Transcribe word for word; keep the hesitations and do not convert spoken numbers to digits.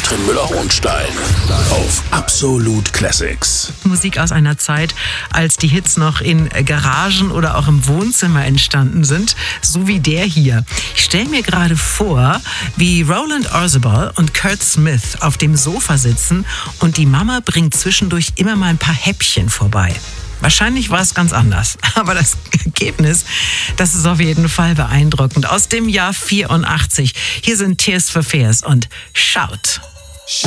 Katrin Müller-Hohenstein auf Absolut Classics. Musik aus einer Zeit, als die Hits noch in Garagen oder auch im Wohnzimmer entstanden sind, so wie der hier. Ich stelle mir gerade vor, wie Roland Orzabal und Kurt Smith auf dem Sofa sitzen und die Mama bringt zwischendurch immer mal ein paar Häppchen vorbei. Wahrscheinlich war es ganz anders, aber das Ergebnis, das ist auf jeden Fall beeindruckend. Aus dem Jahr vierundachtzig. Hier sind Tears for Fears und Shout.